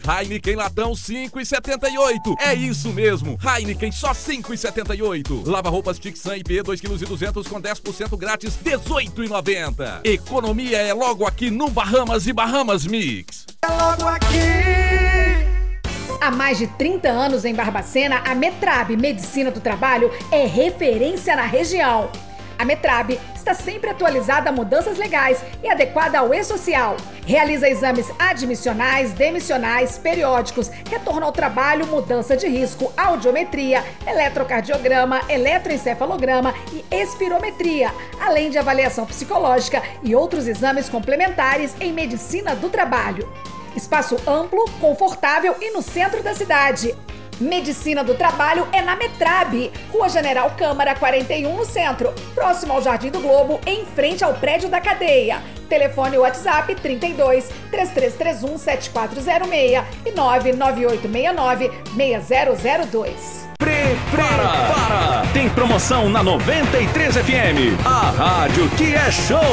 Heineken latão 5,78. É isso mesmo, Heineken só 5,78. Lava roupas Tixan IP 2,2 kg com 10% grátis, 18,90. Economia é logo aqui no Bahamas e Bahamas Mix. É logo aqui. Há mais de 30 anos em Barbacena, a Metrab Medicina do Trabalho é referência na região. A Metrab está sempre atualizada a mudanças legais e adequada ao e-social. Realiza exames admissionais, demissionais, periódicos, retorno ao trabalho, mudança de risco, audiometria, eletrocardiograma, eletroencefalograma e espirometria, além de avaliação psicológica e outros exames complementares em medicina do trabalho. Espaço amplo, confortável e no centro da cidade. Medicina do Trabalho é na Metrab, Rua General Câmara 41 no centro, próximo ao Jardim do Globo, em frente ao prédio da cadeia. Telefone WhatsApp 32 3331 7406 e 99869 6002. Para! Tem promoção na 93 FM, a rádio que é show.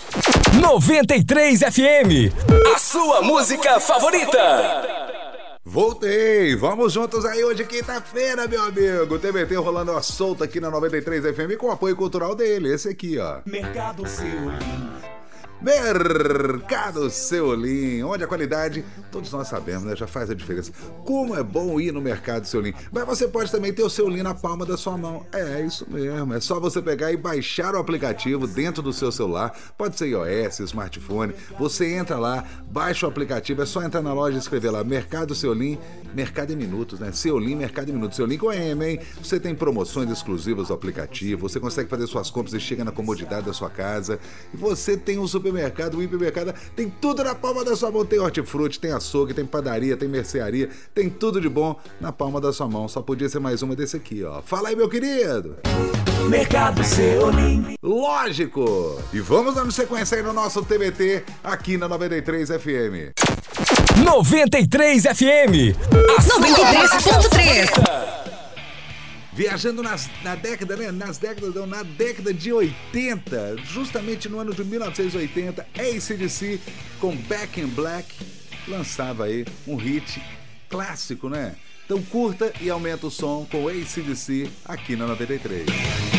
93 FM, a sua música favorita. Voltei! Vamos juntos aí hoje, quinta-feira, meu amigo! TBT rolando a solta aqui na 93 FM com o apoio cultural dele, esse aqui, ó. Mercado Seolim. Mercado Seolim, onde a qualidade, todos nós sabemos, né? Já faz a diferença. Como é bom ir no Mercado Seolim. Mas você pode também ter o Seolim na palma da sua mão. É isso mesmo, é só você pegar e baixar o aplicativo dentro do seu celular. Pode ser iOS, smartphone. Você entra lá, baixa o aplicativo, é só entrar na loja e escrever lá Mercado Seolim, Mercado em Minutos, né? Seolim, Mercado em Minutos. Seolim com M, hein? Você tem promoções exclusivas do aplicativo, você consegue fazer suas compras e chega na comodidade da sua casa. E você tem um supermercado, o hipermercado, tem tudo na palma da sua mão. Tem hortifruti, tem açougue, tem padaria, tem mercearia, tem tudo de bom na palma da sua mão. Só podia ser mais uma desse aqui, ó. Fala aí, meu querido! Mercado Seolim. Lógico! E vamos dando sequência aí no nosso TBT aqui na 93 FM. 93 FM, a sua 93.3. Viajando na década de 80, justamente no ano de 1980, AC/DC com Back in Black lançava aí um hit clássico, né? Então curta e aumenta o som com AC/DC aqui na 93.